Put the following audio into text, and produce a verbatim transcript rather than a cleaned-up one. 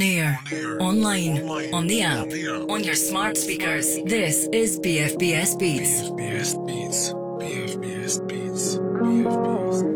air, online, on the app, on your smart speakers. This is B F B S Beats. B F B S Beats. B F B S Beats. B F B S.